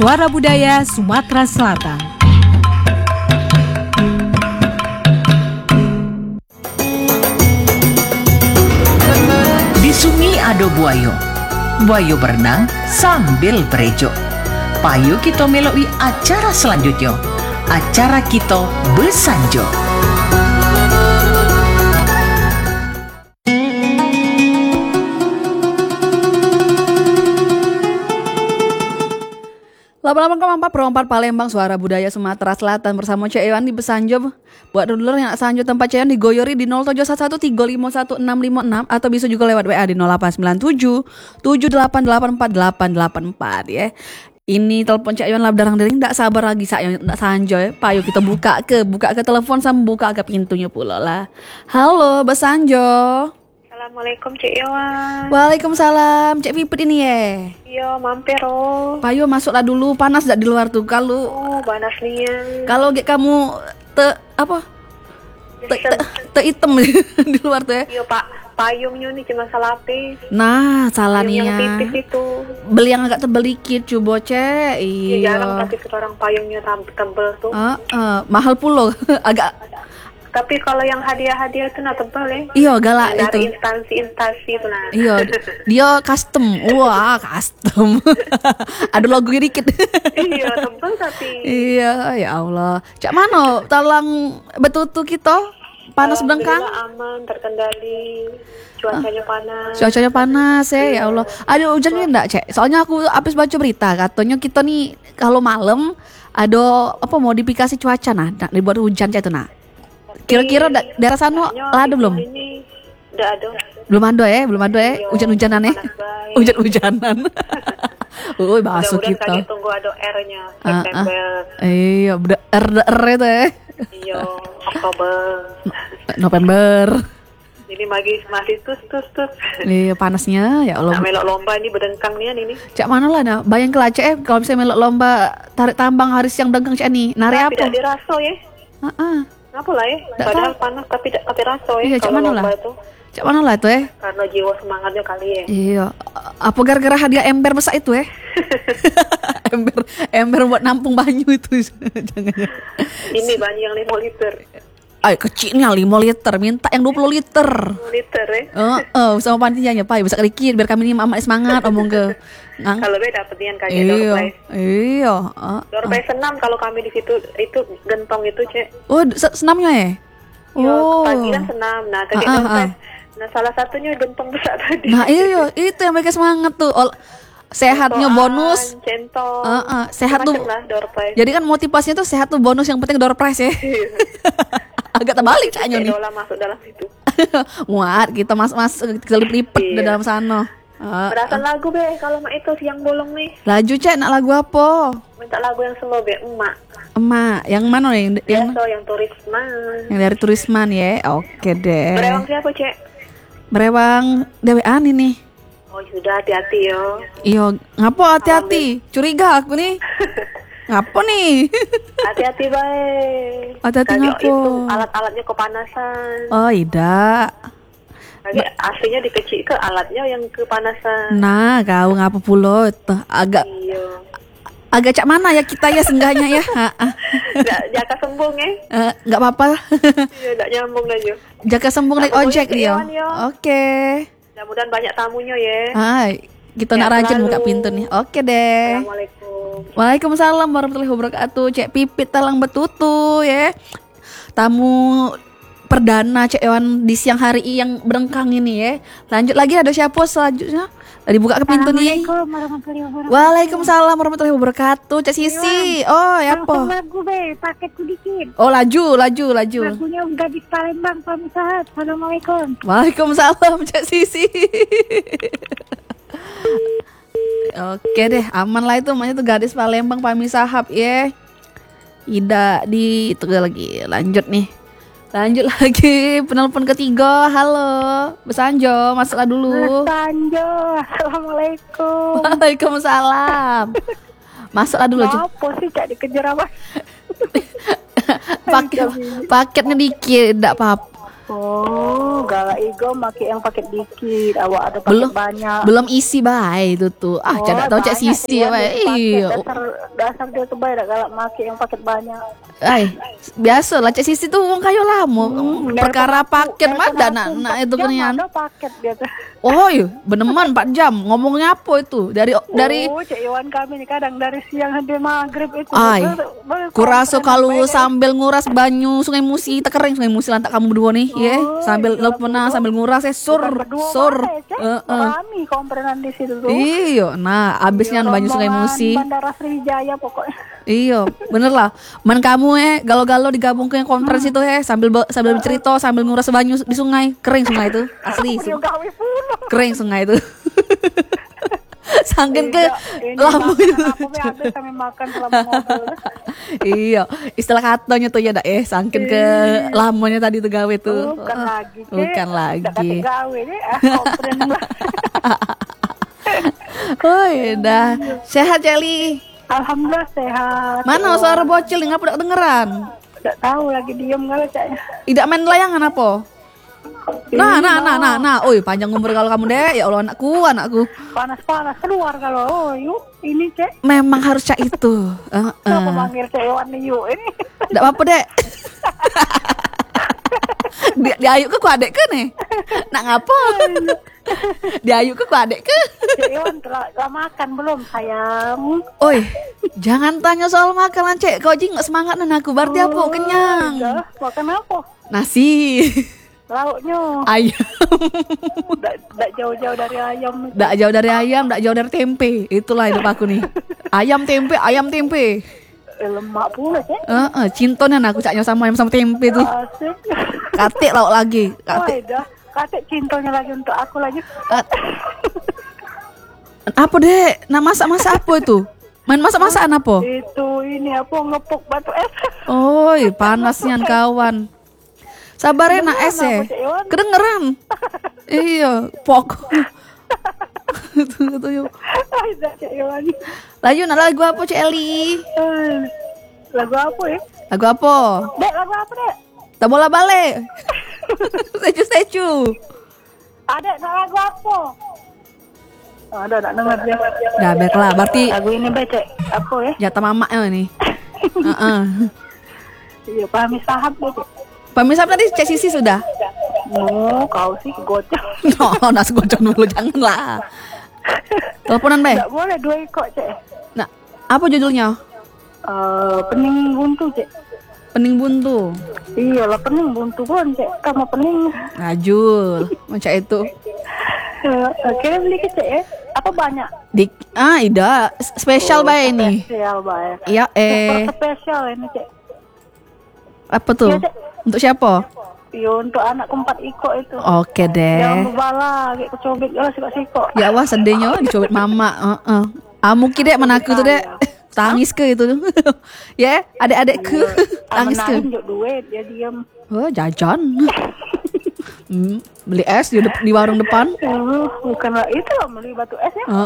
Suara Budaya Sumatera Selatan. Di sungai ada buayo. Buayo berenang sambil berejo. Payo kita meloi acara selanjutnya. Acara kita besanjo. Perompat Palembang, Suara Budaya Sumatera Selatan bersama Cek Ewan di Besanjo. Buat dulur yang sanjo tempat Cek Ewan digoyori di 0711351656 atau bisa juga lewat WA di 0897 7884884 ya. Ini telepon Cek Ewan labdarang dering ndak sabar lagi saya ndak sanjo ya. Payo kita buka ke telepon sama buka ke pintunya pula lah. Halo Besanjo. Assalamualaikum Cik Iwan. Waalaikumsalam, Cek Pipit ini ya. Iya, mampir oh. Payo masuklah dulu, panas dak di luar tuh. Kalau panas nih ya. Kalau kamu hitam di luar tuh ya. Iya Pak, payungnya nih cuma salape. Nah, salah nih ya. Yang tipis itu. Beli yang agak tebal dikit coba Cek. Iya, jarang tapi sekarang payungnya tebal tuh. Mahal pula agak. Tapi kalau yang hadiah-hadiah itu nah tebal ya. Iya, galak itu. Dari instansi-instansi itu nah. Iya, dia custom. Wah, custom. Ada logonya dikit. Iya, tebal tapi. Iya, ya Allah. Cak mana talang betutu kita? Panas bengkang? Aman, terkendali. Cuacanya panas. Cuacanya panas ya Allah. Ada hujannya enggak, Cek? Soalnya aku habis baca berita katanya kita nih kalau malam ada modifikasi cuaca nah dibuat hujan Cek itu nah. Kira-kira daerah sana ada belum? Ini enggak ada. Belum ada ya? Hujan-hujanan ya? Hujan-hujanan. Masuk kita. Mudah-mudahan tunggu ada R-nya September. Iya, R itu ya. Iya, Oktober. November. Ini masih tus. Iya, panasnya ya Allah. Nah, melok lomba ini berdengkang nih ini. Cak mana lah nah, bayang Cek kalau misalnya melok lomba tarik tambang hari siang dengkang Cak nih. Nari apa? Tidak diraso ya. Apa lah ya? Padahal panas tapi raso ya. Iya, Cak mana lah? Cak mana lah itu ya? Karena jiwa semangatnya kali ya. Iya. Apa gara-gara hadiah ember besar itu ya? ember buat nampung banyu itu. Jangan. Ini banyu yang 5 liter. Ay, kecilnya 5 liter, minta yang 20 liter. 20 liter ya. Sama panitianya, Pak, bisa sedikit biar kami ini mama semangat omong ke. Kalau beda dapetnya kayak door prize. Iya. Door prize senam kalau kami di situ itu gentong itu, Cek. Oh, senamnya ya? Panggilan senam. Nah, tadi door prize. Nah, salah satunya gentong besar tadi. Nah, iya, itu yang mereka semangat tuh. Sehatnya bonus. Centong. Sehat tuh. Lah, door prize. Jadi kan motivasinya tuh sehat tuh bonus, yang penting door prize ya. Agak terbalik Caknya nih. Dola masuk dalam situ. Muat kita masuk kita lipet di dalam sana. Berasa lagu be kalau mak itu siang bolong nih. Laju Cek, nak lagu apa? Minta lagu yang slow be emak. Yang mana nih? Yang Turisman. Yang dari Turisman ya. Oke deh. Berewang siapa, Cek? Berewang Dewean ini. Oh, sudah hati-hati yo. Iya, ngapo hati-hati? Curiga aku nih. Ngapo nih? Hati-hati bae. Hati-hati ngapo? Itu alat-alatnya kepanasan. Oh, tidak. Aslinya dikecil ke alatnya yang kepanasan. Nah, kau ngapo pulo agak cak mana ya kita ya senggahnya ya. Jaka sembung ya. Enggak apa-apa. Iya, enggak nyambung aja. Jaka sembung naik ojek dia. Oke. Mudah-mudahan banyak tamunya ya. Kita nak rajin buka pintu nih. Oke deh. Assalamualaikum. Waalaikumsalam warahmatullahi wabarakatuh. Cek Pipit talang betutu ya. Tamu perdana Cek Ewan di siang hari yang berengkang ini ya. Lanjut lagi, ada siapa selanjutnya? Dibuka ke pintu nih. Waalaikumsalam warahmatullahi wabarakatuh. Cek Sisi. Oh, ya apa? Lagu be, paketku dikit. Oh, laju. Lagunya Gadis Palembang, Pamisahat. Assalamualaikum. Waalaikumsalam Cek Sisi. Oke deh, aman lah itu, namanya tuh Gadis Palembang Pamisahap ya. Ida di itu lagi. Lanjut lagi penelpon ketiga. Halo, Besanjo, masuklah dulu. Besanjo, assalamualaikum. Waalaikumsalam. Masuklah dulu. Apa sih Cak dikejar apa? Paketnya dikit, enggak apa-apa. Oh. galak ego make yang paket dikit, awak ada paket Belum banyak. belum isi bae itu tuh. Ah, tidak tahu cek banyak sisi ya, dia bae. paket. Iya. Dasar dia tuh baik dak galak make yang paket banyak. Ay, biasa lah cek sisi tuh wong kayo lamo. Perkara paket mah ada nak itu kenian. Ada paket dia tuh. Oh, iya, beneman 4 jam. Ngomongnya apa itu? Dari Oh, Cik Iwan kami nih kadang dari siang sampai maghrib itu. Ay, kurasa kalau sambil sambil nguras banyu Sungai Musi, tekering Sungai Musi lantak kamu berdua nih, ya. Sambil lepenan, sambil nguras sur. Kami komprenan di situ tuh. Iya, nah abisnya banyu Sungai Musi. Bandara Sriwijaya pokoknya. Iya, bener lah. Man kamu galau-galau digabung ke konferensi itu sambil bercerita, sambil nguras banyu di sungai, kering sungai itu, asli. Gawe puluh. Kering sungai itu. Sangkin ke lampu itu. Aku habis kami makan selama ngobrol. Iya, istilah katanya tuh ya dak sangkin ke lamonnya tadi tuh gawe tuh. Bukan lagi. Cek. Bukan lagi. Dak gawe deh, kompren lah. Oh, dah. Sehat Celi. Alhamdulillah sehat. Mana suara bocil nih ngapa dak dengeran? Tidak tahu lagi diem kalau caknya. Tidak main layangan apa? Nah. Oi, panjang umur kalau kamu deh. Ya Allah anakku. Panas keluar kalau. Oh, yuk ini cek. Memang harus cak itu. Kenapa panggil cek Iwan nih yuk ini? Tidak apa-apa dek. Diayu ke ku adek ke nih. Nak ngapa? Diayu ke ku adek ke. Cek Iwan telah makan belum sayang? Oi, jangan tanya soal makanan cek. Kau jing nggak semangat nan aku. Berarti apa? Kenyang. Udah, makan apa? Nasi. Lauknya. Ayam. Tidak jauh-jauh dari ayam. Nggak jauh dari ayam, nggak jauh dari tempe. Itulah hidup aku nih. Ayam tempe. Lemak pula cek. Cintonan aku caknya sama ayam sama tempe tuh. Asik. Katik lauk lagi. Oh, Katik. dah. Katik cintonya lagi untuk aku lagi. Apa dek? Nah masak apa itu? Main masak-masakan apa? Itu ini apa ngepuk batu es. Oi, panasnya kawan. Sabar nak es ya. Kedengeran. Iya, pok. Tuh yuk. Ada Cik Iwan. Lanjut nak lagu apa Cik Eli? Lagu apa ya? Lagu apa? Dek, lagu apa dek? Tak bola balik. Statue. Ada nak lagu apa? Ada nak dengar dia. Dah baiklah, berarti Lagu ini baca apa ya? jatah mamaknya nih. Iya, pahami sahab deh Cik. Pemirsa tadi cek sisi sudah. Oh, kau sih gocap. No, nas gocon dulu janganlah. Teleponan be. Tidak boleh 2 ekor Cik. Nah, apa judulnya? Pening buntu Cik. Pening buntu. Iyalah pening buntu kan Cik. Kamu pening. Ngajul, macam itu. Kira beli ke Cik ya? Apa banyak? Ida spesial bae ini. Spesial bae. Iya, Spesial ini Cik. apa tuh? Iya, Cik. Untuk siapa? Iya, untuk anak keempat iko itu. Oke deh. Jangan berbala, kayak kecobek lah siko-siko. Ya wah sedihnya dicobet mama. Mungkin dek menaku tuh dek. Tangis ke itu. Ya, adik-adikku tangis ke. Menahin duit, dia diam. Oh, jajan. Beli es di warung depan. Bukan lah, itu loh beli batu es ya.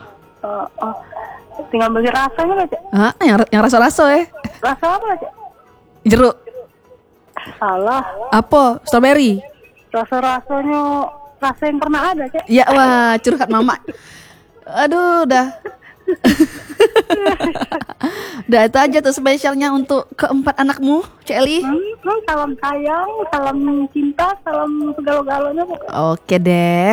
Tinggal beli rasanya lah Cik. Yang rasa-rasa Rasa apa Cik? jeruk. Salah. Apa? Strawberry. Rasa-rasanya rasa yang pernah ada Cik. Ya wah, curhat mama. Aduh, dah. Udah itu aja tuh spesialnya untuk keempat anakmu, Cik Eli. Salam sayang, salam cinta, salam segala-galanya. Oke deh.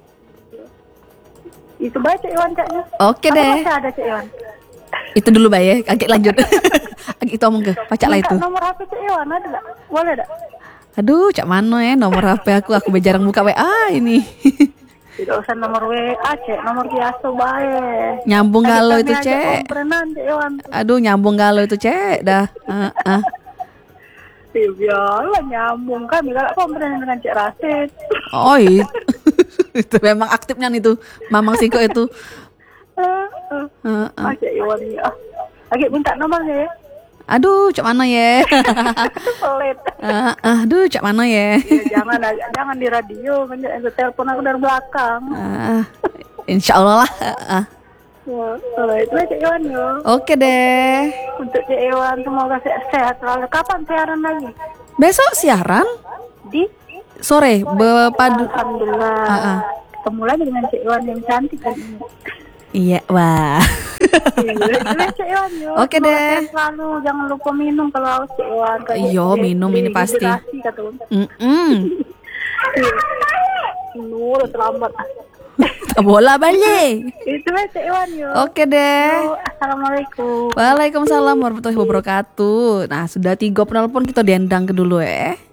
Itu baik Cik Iwan Caknya. Oke deh. Masih ada Cik Iwan. Itu dulu Bay ya, agak lanjut. Agak itu omong ke pacak lah itu. Nomor HP Cik Iwan ada tak? Boleh tak? Aduh, cak mana nomor HP aku jarang buka WA ini. Tidak usah nomor WA Cik, nomor biasa baik. Nyambung galau itu Cek. Komprenan Cik Iwan. Aduh, nyambung galau itu Cek, dah. Biarlah nyambung kan, kalau komprenan dengan Cik Rasid. Oh itu memang aktifnya itu, Mamang Siko itu. Cik Iwan ya. Lagi minta nomornya ya. Aduh, cak mana ya? Pelit. Aduh, cak mana ya? Jangan di radio, kan telepon aku dari belakang. Insya Allah lah. Itu Cik Iwan ya. Oke deh. Untuk Cik Iwan semoga sehat selalu. Kapan siaran lagi? Besok siaran Di sore berpadu. Alhamdulillah. Ketemu lagi dengan Cik Iwan yang cantik kan. Iya, wah. Iya, Cik Iwan, yuk. Oke Semoga deh. sehat selalu, jangan lupa minum kalau haus Cik Iwan. Iya, minum ini pasti. Dehidrasi, kata Bun. Udah terlambat. Bola balik. Itu Cik Iwan, yuk. Oke deh. Yuk, Assalamualaikum. Waalaikumsalam warahmatullahi wabarakatuh. Nah, sudah 3 penelpon, kita diendang ke dulu ya.